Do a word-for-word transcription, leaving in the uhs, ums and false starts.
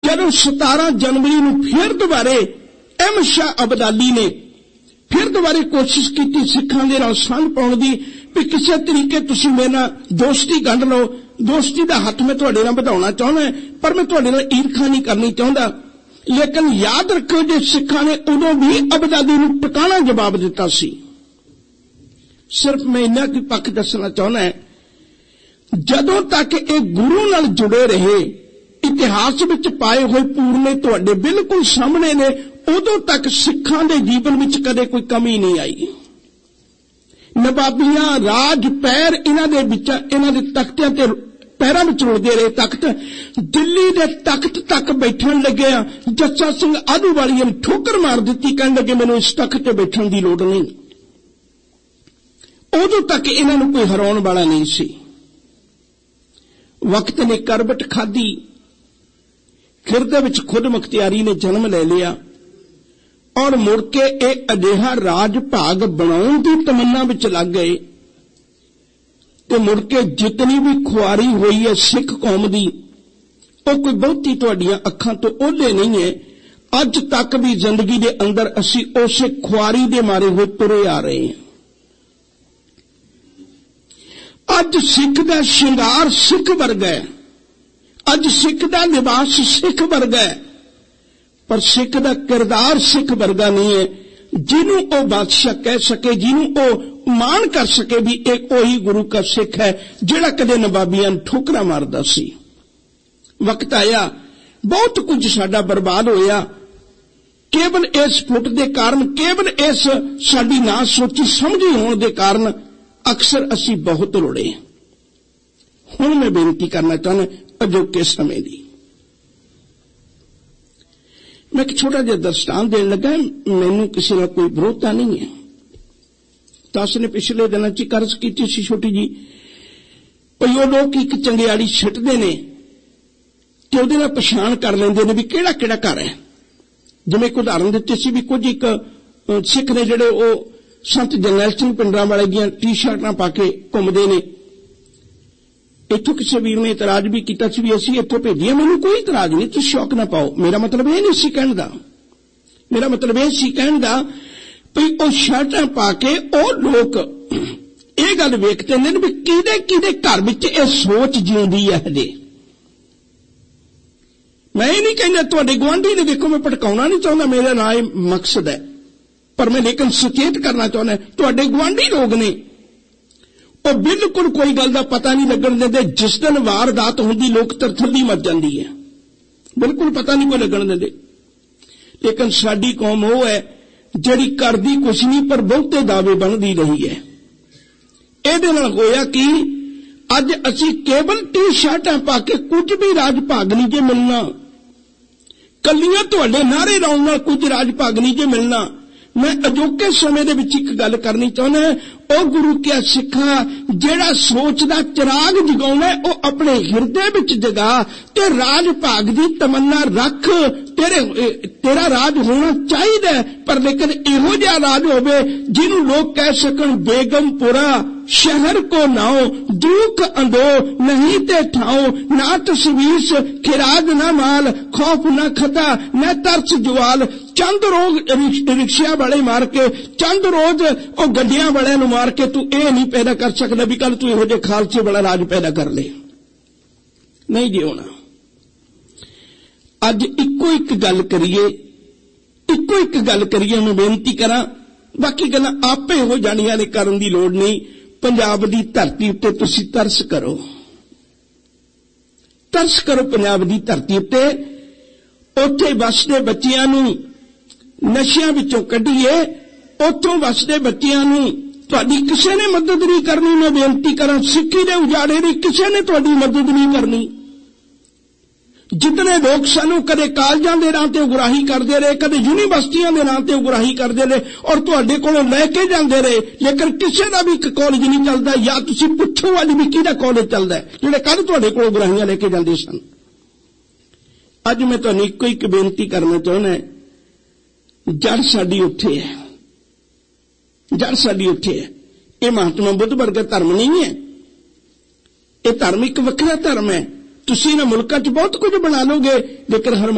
ਜਦੋਂ सतारह जनवरी ਨੂੰ फिर ਦੁਬਾਰੇ ਅਹਿਮਦ ਸ਼ਾਹ ਅਬਦਾਲੀ ਨੇ फिर ਦੁਬਾਰੇ ਕੋਸ਼ਿਸ਼ ਕੀਤੀ ਸਿੱਖਾਂ ਦੇ ਨਾਲ ਸੰਧ ਪਾਉਣ ਦੀ ਵੀ ਕਿਸੇ ਤਰੀਕੇ ਤੁਸੀਂ ਮੇਰੇ ਨਾਲ ਦੋਸਤੀ ਗੰਢ ਲਓ। ਦੋਸਤੀ ਦਾ ਹੱਥ ਮੈਂ ਤੁਹਾਡੇ ਨਾਲ ਵਧਾਉਣਾ ਚਾਹੁੰਦਾ ਪਰ ਮੈਂ ਤੁਹਾਡੇ ਨਾਲ ਈਰਖਾ ਨਹੀਂ ਕਰਨੀ ਚਾਹੁੰਦਾ। ਲੇਕਿਨ ਯਾਦ ਰੱਖੋ ਜੇ ਸਿੱਖਾਂ ਨੇ ਉਦੋਂ ਵੀ ਅਬਦਾਲੀ ਨੂੰ ਟਿਕਾਣਾ ਜਵਾਬ ਦਿੱਤਾ ਸੀ। ਸਿਰਫ ਮੈਂ ਇੰਨਾ ਕੁ ਪੱਖ ਦੱਸਣਾ ਚਾਹੁੰਦਾ ਜਦੋਂ ਤੱਕ ਇਹ ਗੁਰੂ ਨਾਲ ਜੁੜੇ ਰਹੇ ਇਤਿਹਾਸ ਵਿੱਚ ਪਾਏ ਹੋਏ ਪੂਰਨੇ ਤੁਹਾਡੇ ਬਿਲਕੁਲ ਸਾਹਮਣੇ ਨੇ ਉਦੋਂ ਤੱਕ ਸਿੱਖਾਂ ਦੇ ਜੀਵਨ ਵਿੱਚ ਕਦੇ ਕੋਈ ਕਮੀ ਨਹੀਂ ਆਈ। ਨਵਾਬੀਆਂ ਰਾਜ ਪੈਰ ਇਹਨਾਂ ਦੇ ਵਿੱਚ ਇਹਨਾਂ ਦੇ ਤਖਤਿਆਂ ਤੇ ਪੈਰਾਂ ਵਿੱਚ ਰੁਲਦੇ ਰਹੇ। ਤਖਤ ਦਿੱਲੀ ਦੇ ਤਖਤ ਤੱਕ ਬੈਠਣ ਲੱਗਿਆ ਜੱਸਾ ਸਿੰਘ ਆਹਲੂਵਾਲੀਆ ਨੇ ਠੋਕਰ ਮਾਰ ਦਿੱਤੀ, ਕਹਿਣ ਲੱਗੇ ਮੈਨੂੰ ਇਸ ਤਖਤ ਤੇ ਬੈਠਣ ਦੀ ਲੋੜ ਨਹੀਂ। ਉਦੋਂ ਤੱਕ ਇਹਨਾਂ ਨੂੰ ਕੋਈ ਹਰਾਉਣ ਵਾਲਾ ਨਹੀਂ ਸੀ। ਵਕਤ ਨੇ ਕਰਬਟ ਖਾਧੀ, ਖਿਰਦੇ ਵਿੱਚ ਖੁਦ ਮੁਖਤਿਆਰੀ ਨੇ ਜਨਮ ਲੈ ਲਿਆ ਔਰ ਮੁੜ ਕੇ ਇਹ ਅਜਿਹਾ ਰਾਜ ਭਾਗ ਬਣਾਉਣ ਦੀ ਤਮੰਨਾ ਵਿੱਚ ਲੱਗ ਗਏ ਤੇ ਮੁੜ ਕੇ ਜਿਤਨੀ ਵੀ ਖੁਆਰੀ ਹੋਈ ਹੈ ਸਿੱਖ ਕੌਮ ਦੀ ਉਹ ਕੋਈ ਬਹੁਤੀ ਤੁਹਾਡੀਆਂ ਅੱਖਾਂ ਤੋਂ ਓਹਲੇ ਨਹੀਂ ਹੈ। ਅੱਜ ਤੱਕ ਵੀ ਜ਼ਿੰਦਗੀ ਦੇ ਅੰਦਰ ਅਸੀਂ ਉਸੇ ਖੁਆਰੀ ਦੇ ਮਾਰੇ ਹੋਏ ਤੁਰੇ ਆ ਰਹੇ ਹਾਂ। ਅੱਜ ਸਿੱਖ ਦਾ ਸ਼ਿੰਗਾਰ ਸਿੱਖ ਵਰਗਾ ਹੈ, ਅੱਜ ਸਿੱਖ ਦਾ ਲਿਬਾਸ ਸਿੱਖ ਵਰਗਾ ਹੈ, ਪਰ ਸਿੱਖ ਦਾ ਕਿਰਦਾਰ ਸਿੱਖ ਵਰਗਾ ਨਹੀਂ ਹੈ ਜਿਹਨੂੰ ਉਹ ਬਾਦਸ਼ਾਹ ਕਹਿ ਸਕੇ, ਜਿਹਨੂੰ ਉਹ ਮਾਣ ਕਰ ਸਕੇ ਵੀ ਇਹ ਉਹੀ ਗੁਰੂ ਦਾ ਸਿੱਖ ਹੈ ਜਿਹੜਾ ਕਦੇ ਨਵਾਬੀਆਂ ਨੂੰ ਠੋਕਰਾਂ ਮਾਰਦਾ ਸੀ। ਵਕਤ ਆਇਆ ਬਹੁਤ ਕੁਝ ਸਾਡਾ ਬਰਬਾਦ ਹੋਇਆ ਕੇਵਲ ਇਸ ਫੁੱਟ ਦੇ ਕਾਰਨ, ਕੇਵਲ ਇਸ ਸਾਡੀ ਨਾ ਸੋਚੀ ਸਮਝੀ ਹੋਣ ਦੇ ਕਾਰਨ ਅਕਸਰ ਅਸੀਂ ਬਹੁਤ ਰੋੜੇ। ਹੁਣ ਮੈਂ ਬੇਨਤੀ ਕਰਨਾ ਚਾਹੁੰਦਾ ਅਜੋਕੇ ਸਮੇਂ ਦੀ। मैं एक छोटा जिहा दृष्टांत देने लगा। मैनू किसी नाल कोई विरोधता नहीं है। दस ने पिछले दिनों च कर्ज की सी छोटी जी भई वो लोग एक चंगियाड़ी छिटते ने ते उहदे नाल पछाण कर लेंदे ने भी किहड़ा किहड़ा घर है। जिवें एक उदाहरण दित्ती सी भी कुछ एक सिख ने जिहड़े वो संत जरनैल सिंह पिंडरां वाले दीआं टी शर्टां पा के घुमदे ने। इत्थों किसी वीर ने इतराज भी किया भी असीं इत्थों भेजिए, मैनूं कोई इतराज नहीं, तुसीं शौक ना पाओ। मेरा मतलब यह नहीं सी कहण दा, मेरा मतलब यह सी कहण दा भी वो शर्टां पा के वो लोग ये गल वेखते हैं भी किहदे किहदे घर विच ये सोच जिउंदी है। हजे मैं ये नहीं कहना तुहाडे गुआंढी ने देखो, मैं भटकाउणा नहीं चाहुंदा, मेरा ना ये मकसद है, पर मैं लेकिन सचेत करना चाहुंदा तुहाडे गुआंढी लोग ने वो बिल्कुल कोई गल का पता नहीं लगन देंदे। जिस दिन वारदात होंदी लोग तरथल्ली मच जाती है, बिल्कुल पता नहीं कोई लगन देंदे। लेकिन साडी कौम वो है जिहड़ी करदी कुछ नहीं पर बहुते दावे बनदी रही है। इहदे नाल होया कि अज असीं केवल टी शर्टां पा के कुछ भी राज भाग नहीं जे मिलना, कलियां तुहाडे नारे लाउण नाल कुछ राज भाग नहीं जे मिलना। मैं अजोके समय दे विच एक गल करनी चाहुंदा ओ गुरु क्या सिखा जेड़ा सोच दा चिराग जगाउणा है ओ अपने हिरदे विच जगा ते राज भाग दी तमन्ना रख। तेरे तेरा राज होना चाहिए पर लेकिन इहो जिहा राज होवे जिन्हों लोग कह सकन बेगमपुरा शहर को नाओ, दुख अंदो नहीं ते ठाओ, ना तस्वीस खिराज ना माल, खौफ ना खता न तरस जुआल। चंद रोज रिक्शा वाले मार के, चंद रोज ओ गड्डियां वाले नूं मार के तू ये नहीं पैदा कर सकदा भी कल तू इहो जिहे खालसे वाला राज पैदा कर ले, नहीं जी होना। अज इको एक गल करिए, इको एक गल करिए, मैं बेनती करा बाकी गल्लां आपे हो जाणियां ने, करन दी लोड़ नहीं। पंजाब दी धरती उत्ते तुसीं तरस करो, तरस करो पंजाब दी धरती उत्ते। उत्थे वसदे बच्चियां नूं नशियां विचों कढीए, उत्थों वसदे बच्चियां नूं तुहाडी किसे ने मदद नहीं करनी। मैं बेनती करां सिक्खी दे उजाड़े दी किसे ने तुहाडी मदद नहीं करनी। जितने लोग सानू कदे कालजां दे नां ते उगराही करदे रहे, कदे यूनीवर्सिटियां दे नां ते उगराही करदे रहे और तुहाडे कोलों लैके जांदे रहे, लेकिन किसे दा भी एक कॉलेज नहीं चलदा। या तुसीं पुछो अज भी किहदा कॉलेज चलदा है जिहड़े कल तुहाडे कोलों उगराहियां लैके जांदे सन। अज मैं तुहानूं इक्को एक बेनती करना चाहुंदा, जड़ साडी उत्थे है, जड़ साडी उत्थे है। ये महात्मा बुद्ध वर्गा धर्म नहीं है, ये धर्म एक वखरा धर्म है। तुसीं इन्हां मुल्कां च बहुत कुछ बना लोगे लेकिन हर